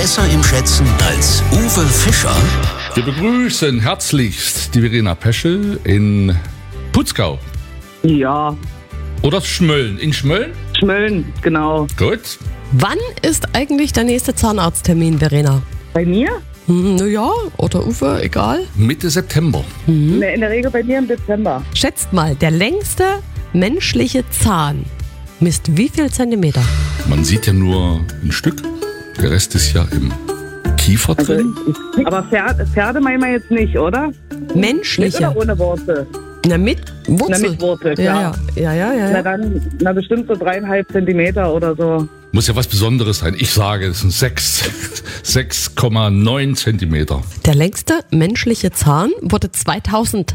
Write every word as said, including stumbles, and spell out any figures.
Besser im Schätzen als Uwe Fischer? Wir begrüßen herzlichst die Verena Peschel in Putzgau. Ja, Oder Schmölln. In Schmölln? Schmölln, genau. Gut. Wann ist eigentlich der nächste Zahnarzttermin, Verena? Bei mir? Hm, na ja, oder Uwe, egal. Mitte September. In der Regel bei mir im Dezember. Schätzt mal, der längste menschliche Zahn misst wie viel Zentimeter? Man sieht ja nur ein Stück. Der Rest ist ja im Kiefer Also, drin. ich, aber Pferde, Pferde meinen wir jetzt nicht, oder? Mit Menschliche. oder ohne Worte? Na, mit Wurzel. Na, mit Wurzel, ja, klar. ja, ja, ja, ja. Na ja. dann, na bestimmt so dreieinhalb Zentimeter oder so. Muss ja was Besonderes sein. Ich sage, es sind sechs, sechs Komma neun Zentimeter. Der längste menschliche Zahn wurde zweitausend